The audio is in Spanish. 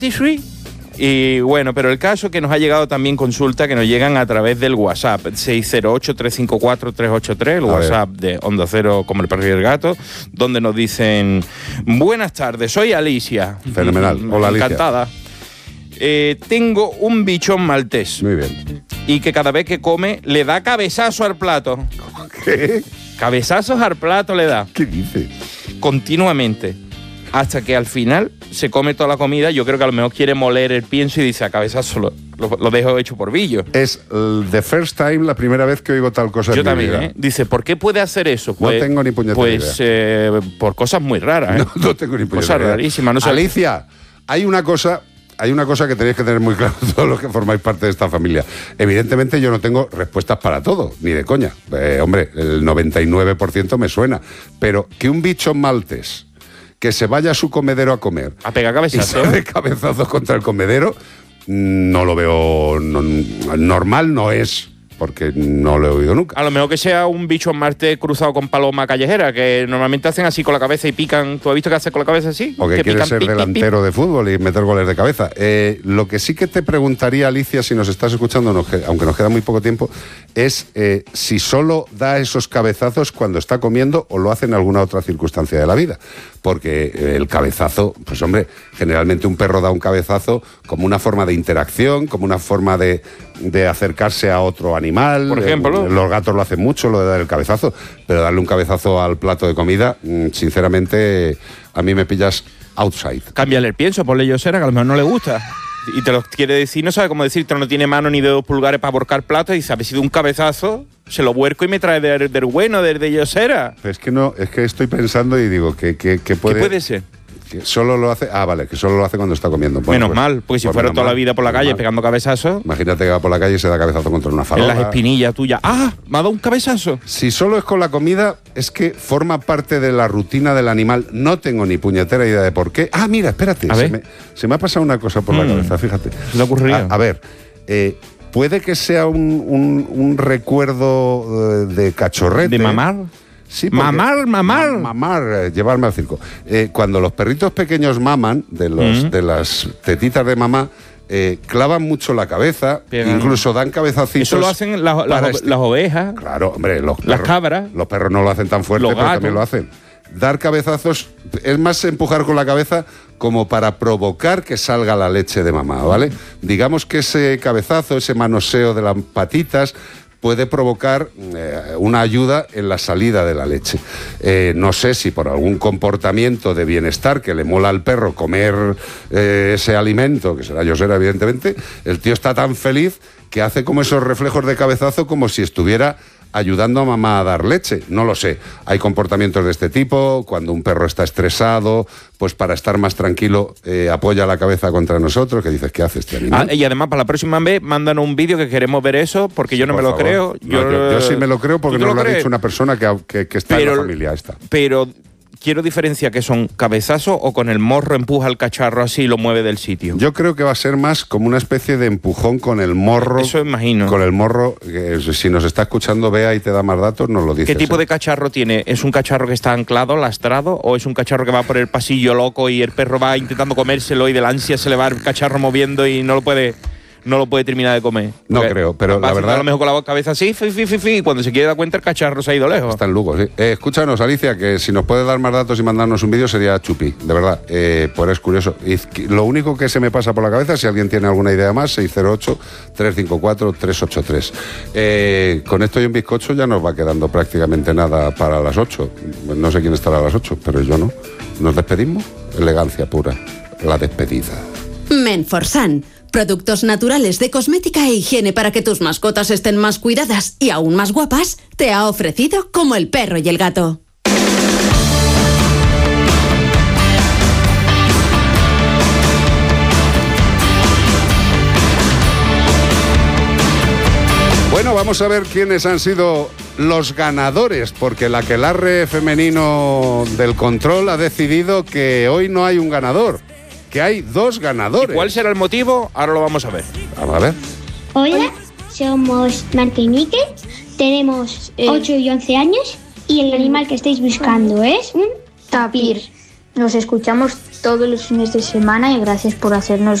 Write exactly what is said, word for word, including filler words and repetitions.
Y bueno, pero el caso que nos ha llegado también consulta que nos llegan a través del WhatsApp seis cero ocho, tres cinco cuatro, tres ocho tres, el a WhatsApp ver. de Onda Cero como el perro y el gato, donde nos dicen: buenas tardes, soy Alicia. Fenomenal. Hola, Alicia. Encantada. Eh, tengo un bichón maltés. Muy bien. Y que cada vez que come le da cabezazo al plato. ¿Qué? Cabezazos al plato le da. ¿Qué dice? Continuamente. Hasta que al final se come toda la comida. Yo creo que a lo mejor quiere moler el pienso y dice: a cabezazo lo, lo, lo dejo hecho por billo. Es uh, the first time, la primera vez que oigo tal cosa. Yo en también, mi vida. ¿eh? Dice: ¿por qué puede hacer eso? Pues, no tengo ni puñetera Pues idea. Eh, por cosas muy raras. ¿eh? No, no tengo ni puñetera Cosas idea. rarísimas. No sé. Alicia, hay una cosa... Hay una cosa que tenéis que tener muy claro todos los que formáis parte de esta familia. Evidentemente yo no tengo respuestas para todo, ni de coña. Eh, hombre, el noventa y nueve por ciento me suena. Pero que un bicho maltés que se vaya a su comedero a comer... A pegar cabezazos. Y se dé cabezazos contra el comedero, no lo veo... No, normal no es... porque no lo he oído nunca. A lo mejor que sea un bicho Marte cruzado con paloma callejera, que normalmente hacen así con la cabeza y pican. ¿Tú has visto que hace con la cabeza así? O que, que quiere pican, ser pip, delantero pip, pip. de fútbol y meter goles de cabeza. Eh, lo que sí que te preguntaría, Alicia, si nos estás escuchando, nos, aunque nos queda muy poco tiempo, es eh, si solo da esos cabezazos cuando está comiendo o lo hace en alguna otra circunstancia de la vida. Porque eh, el cabezazo, pues hombre, generalmente un perro da un cabezazo como una forma de interacción, como una forma de, de acercarse a otro animal. Por ejemplo. Eh, los gatos lo hacen mucho, lo de dar el cabezazo, pero darle un cabezazo al plato de comida, sinceramente, a mí me pillas outside. Cámbiale el pienso, ponle yosera, que a lo mejor no le gusta. Y te lo quiere decir, no sabe cómo decirte, no tiene mano ni dedos pulgares para borcar platos y sabe si de un cabezazo se lo vuerco y me trae del, del bueno, del de yosera. Es que no, es que estoy pensando y digo que, que, que puede. ¿Qué puede ser? Que solo lo hace. Ah, vale, que solo lo hace cuando está comiendo. Bueno, menos pues, mal, porque si pues fuera toda mal, la vida por la calle mal. pegando cabezazos. Imagínate que va por la calle y se da cabezazo contra una farola. En las espinillas tuyas. ¡Ah! ¿Me ha dado un cabezazo? Si solo es con la comida, es que forma parte de la rutina del animal. No tengo ni puñetera idea de por qué. Ah, mira, espérate. A se, ver. me, se me ha pasado una cosa por mm. la cabeza, fíjate. ¿Se le ocurriría? A, a ver, eh, puede que sea un, un, un recuerdo de cachorrete. ¿De mamar? Sí, mamar, mamar. Mamar, eh, llevarme al circo. Eh, cuando los perritos pequeños maman, de, los, mm. de las tetitas de mamá, eh, clavan mucho la cabeza, Bien. incluso dan cabezacitos. Eso lo hacen las, las, las ovejas. Claro, hombre, los perros, las cabras. Los perros no lo hacen tan fuerte, los pero gatos. también lo hacen. Dar cabezazos es más empujar con la cabeza como para provocar que salga la leche de mamá, ¿vale? Digamos que ese cabezazo, ese manoseo de las patitas puede provocar eh, una ayuda en la salida de la leche. Eh, no sé si por algún comportamiento de bienestar que le mola al perro comer eh, ese alimento, que será yosera evidentemente, el tío está tan feliz que hace como esos reflejos de cabezazo como si estuviera ayudando a mamá a dar leche. No lo sé. Hay comportamientos de este tipo. Cuando un perro está estresado, pues para estar más tranquilo, eh, apoya la cabeza contra nosotros. ¿Qué dices? ¿Qué hace este animal? Ah, y además, para la próxima vez, mándanos un vídeo que queremos ver eso, porque yo no me lo favor. creo. Yo, no, yo, yo sí me lo creo porque no lo, lo ha dicho una persona que, que, que está pero, en la familia esta. Pero quiero diferenciar que son cabezazos o con el morro empuja al cacharro así y lo mueve del sitio. Yo creo que va a ser más como una especie de empujón con el morro. Eso imagino. Con el morro, que si nos está escuchando Bea y te da más datos, nos lo dices. ¿Qué tipo ¿eh? de cacharro tiene? ¿Es un cacharro que está anclado, lastrado, o es un cacharro que va por el pasillo loco y el perro va intentando comérselo y de la ansia se le va el cacharro moviendo y no lo puede... no lo puede terminar de comer? No creo, pero la verdad... A lo mejor con la cabeza así, fi, fi, fi, fi, y cuando se quiere dar cuenta el cacharro se ha ido lejos. Está en Lugo, sí. Eh, escúchanos, Alicia, que si nos puedes dar más datos y mandarnos un vídeo sería chupi, de verdad, eh, pues es curioso. Y lo único que se me pasa por la cabeza, si alguien tiene alguna idea más, seis cero ocho, tres cinco cuatro, tres ocho tres. Eh, con esto y un bizcocho ya nos va quedando prácticamente nada para las ocho. No sé quién estará a las ocho, pero yo no. ¿Nos despedimos? Elegancia pura. La despedida. Menforsan. Productos naturales de cosmética e higiene para que tus mascotas estén más cuidadas y aún más guapas, te ha ofrecido Como el perro y el gato. Bueno, vamos a ver quiénes han sido los ganadores, porque el aquelarre femenino del control ha decidido que hoy no hay un ganador, que hay dos ganadores. ¿Y cuál será el motivo? Ahora lo vamos a ver. Vamos a ver. Hola, somos Marta y Miquel, tenemos eh, ocho y once años y el animal que estáis buscando es un tapir. Nos escuchamos todos los fines de semana y gracias por hacernos